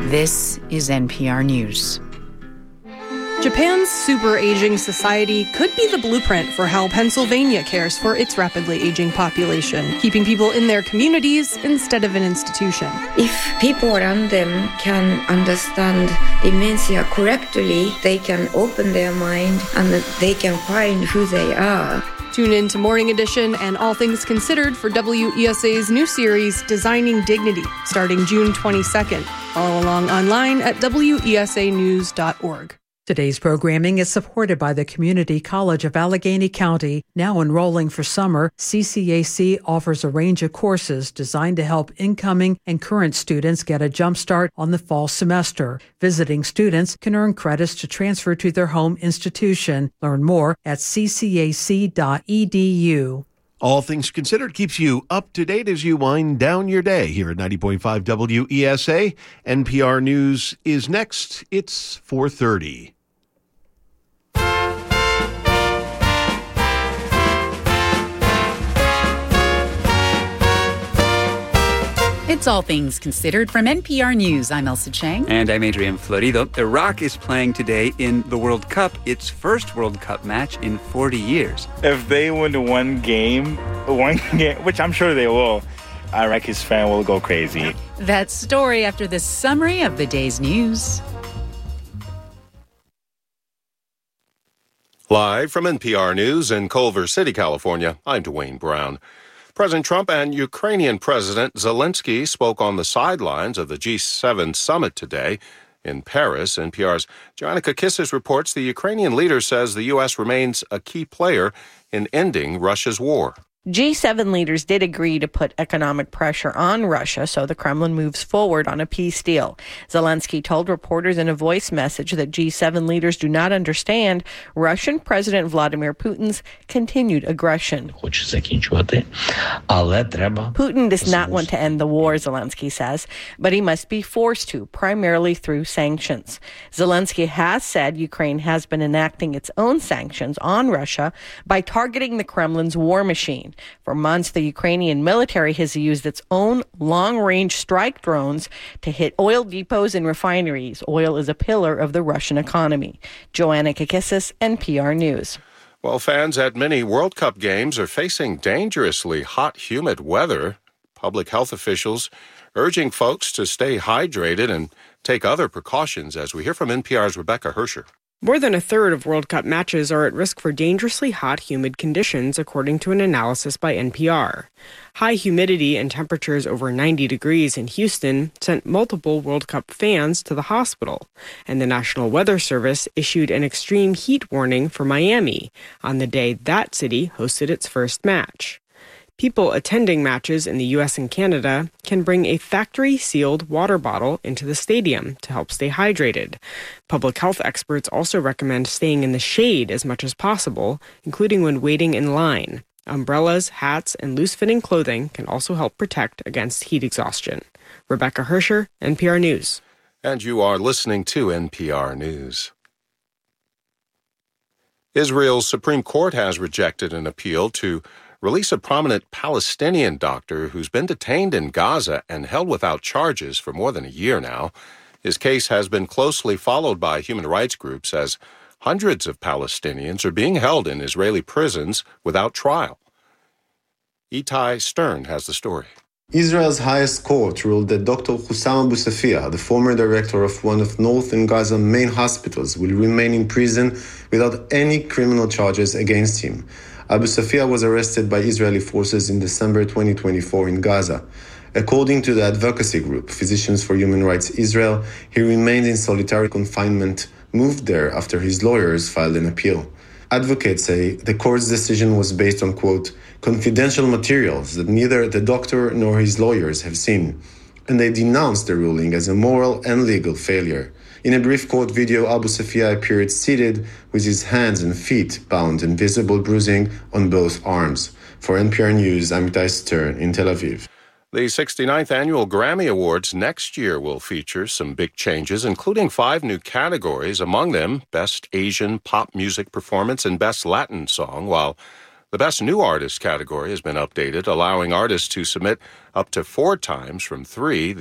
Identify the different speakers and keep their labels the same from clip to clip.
Speaker 1: This is NPR News.
Speaker 2: Japan's super-aging society could be the blueprint for how Pennsylvania cares for its rapidly aging population, keeping people in their communities instead of an institution.
Speaker 3: If people around them can understand dementia correctly, they can open their mind and they can find who they are.
Speaker 2: Tune in to Morning Edition and All Things Considered for WESA's new series, Designing Dignity, starting June 22nd. Follow along online at wesanews.org.
Speaker 4: Today's programming is supported by the Community College of Allegheny County. Now enrolling for summer, CCAC offers a range of courses designed to help incoming and current students get a jump start on the fall semester. Visiting students can earn credits to transfer to their home institution. Learn more at ccac.edu.
Speaker 5: All Things Considered keeps you up to date as you wind down your day here at 90.5 WESA. NPR News is next. It's 4:30.
Speaker 1: It's All Things Considered from NPR News. I'm Elsa Chang.
Speaker 6: And I'm Adrian Florido. Iraq is playing today in the World Cup, its first World Cup match in 40 years.
Speaker 7: If they win one game, which I'm sure they will, Iraqis fan will go crazy.
Speaker 1: That story after the summary of the day's news.
Speaker 8: Live from NPR News in Culver City, California, I'm Dwayne Brown. President Trump and Ukrainian President Zelensky spoke on the sidelines of the G7 summit today in Paris. NPR's Joanna Kakissis reports the Ukrainian leader says the U.S. remains a key player in ending Russia's war.
Speaker 9: G7 leaders did agree to put economic pressure on Russia so the Kremlin moves forward on a peace deal. Zelensky told reporters in a voice message that G7 leaders do not understand Russian President Vladimir Putin's continued aggression. Putin does not want to end the war, Zelensky says, but he must be forced to, primarily through sanctions. Zelensky has said Ukraine has been enacting its own sanctions on Russia by targeting the Kremlin's war machine. For months, the Ukrainian military has used its own long-range strike drones to hit oil depots and refineries. Oil is a pillar of the Russian economy. Joanna Kakissis, NPR News.
Speaker 8: Well, fans at many World Cup games are facing dangerously hot, humid weather. Public health officials urging folks to stay hydrated and take other precautions, as we hear from NPR's Rebecca Hersher.
Speaker 10: More than a third of World Cup matches are at risk for dangerously hot, humid conditions, according to an analysis by NPR. High humidity and temperatures over 90 degrees in Houston sent multiple World Cup fans to the hospital, and the National Weather Service issued an extreme heat warning for Miami on the day that city hosted its first match. People attending matches in the U.S. and Canada can bring a factory-sealed water bottle into the stadium to help stay hydrated. Public health experts also recommend staying in the shade as much as possible, including when waiting in line. Umbrellas, hats, and loose-fitting clothing can also help protect against heat exhaustion. Rebecca Hersher, NPR News.
Speaker 8: And you are listening to NPR News. Israel's Supreme Court has rejected an appeal to release a prominent Palestinian doctor who's been detained in Gaza and held without charges for more than a year now. His case has been closely followed by human rights groups as hundreds of Palestinians are being held in Israeli prisons without trial. Itai Stern has the story.
Speaker 11: Israel's highest court ruled that Dr. Hussam Abu Safia, the former director of one of northern Gaza's main hospitals, will remain in prison without any criminal charges against him. Abu Safia was arrested by Israeli forces in December 2024 in Gaza. According to the advocacy group Physicians for Human Rights Israel, he remained in solitary confinement, moved there after his lawyers filed an appeal. Advocates say the court's decision was based on, quote, confidential materials that neither the doctor nor his lawyers have seen, and they denounced the ruling as a moral and legal failure. In a brief court video, Abu Safia appeared seated with his hands and feet bound and visible bruising on both arms. For NPR News, I'm Itai Stern in Tel Aviv.
Speaker 8: The 69th Annual Grammy Awards next year will feature some big changes, including 5 new categories, among them Best Asian Pop Music Performance and Best Latin Song, while the Best New Artist category has been updated, allowing artists to submit up to 4 times from 3. The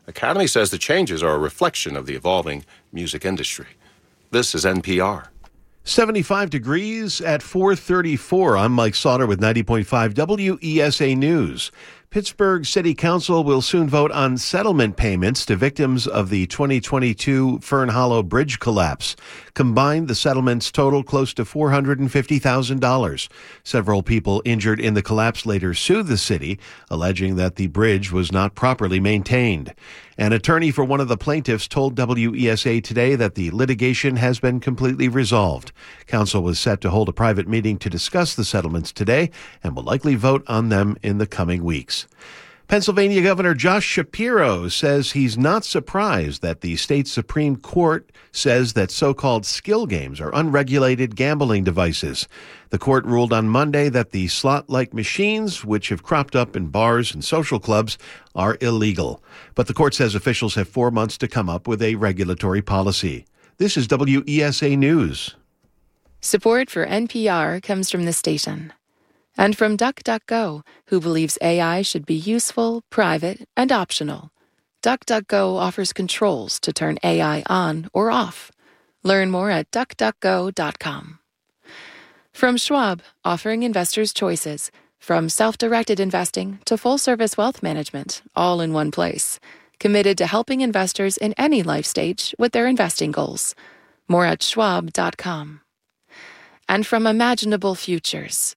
Speaker 8: Academy says the changes are a reflection of the evolving music industry. This is NPR.
Speaker 5: 75 degrees at 4:34. I'm Mike Sauter with 90.5 WESA News. Pittsburgh City Council will soon vote on settlement payments to victims of the 2022 Fern Hollow Bridge collapse. Combined, the settlements total close to $450,000. Several people injured in the collapse later sued the city, alleging that the bridge was not properly maintained. An attorney for one of the plaintiffs told WESA today that the litigation has been completely resolved. Council was set to hold a private meeting to discuss the settlements today and will likely vote on them in the coming weeks. Pennsylvania Governor Josh Shapiro says he's not surprised that the state Supreme Court says that so-called skill games are unregulated gambling devices. The court ruled on Monday that the slot-like machines, which have cropped up in bars and social clubs, are illegal. But the court says officials have 4 months to come up with a regulatory policy. This is WESA News.
Speaker 12: Support for NPR comes from the station. And from DuckDuckGo, who believes AI should be useful, private, and optional. DuckDuckGo offers controls to turn AI on or off. Learn more at duckduckgo.com. From Schwab, offering investors choices, from self-directed investing to full-service wealth management, all in one place. Committed to helping investors in any life stage with their investing goals. More at schwab.com. And from Imaginable Futures.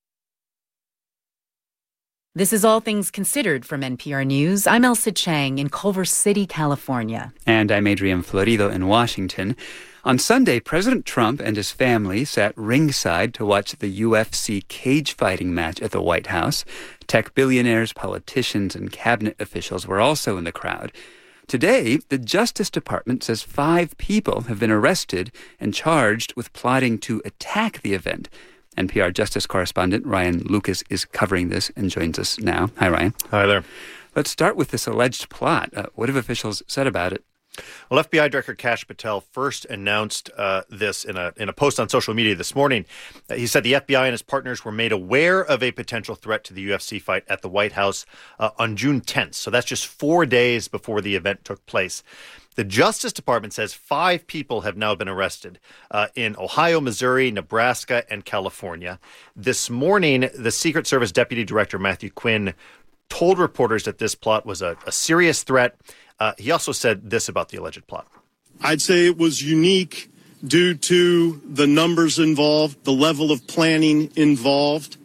Speaker 1: This is All Things Considered from NPR News. I'm Elsa Chang in Culver City, California.
Speaker 6: And I'm Adrian Florido in Washington. On Sunday, President Trump and his family sat ringside to watch the UFC cage fighting match at the White House. Tech billionaires, politicians, and cabinet officials were also in the crowd. Today, the Justice Department says 5 people have been arrested and charged with plotting to attack the event. NPR Justice correspondent Ryan Lucas is covering this and joins us now. Hi, Ryan.
Speaker 13: Hi there.
Speaker 6: Let's start with this alleged plot. What have officials said about it?
Speaker 13: Well, FBI Director Kash Patel first announced this in a post on social media this morning. He said the FBI and his partners were made aware of a potential threat to the UFC fight at the White House on June 10th. So that's just 4 days before the event took place. The Justice Department says 5 people have now been arrested in Ohio, Missouri, Nebraska, and California. This morning, the Secret Service Deputy Director Matthew Quinn told reporters that this plot was a serious threat. He also said this about the alleged plot.
Speaker 14: I'd say it was unique due to the numbers involved, the level of planning involved.